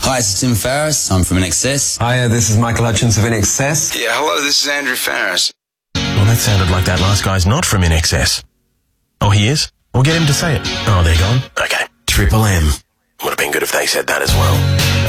Hi, this is Tim Farris. I'm from INXS. Hiya, this is Michael Hutchins of INXS. Yeah, hello, this is Andrew Farris. Well, that sounded like that last guy's not from INXS. Oh, he is? We'll get him to say it. Oh, they're gone? Okay. Triple M. Would have been good if they said that as well.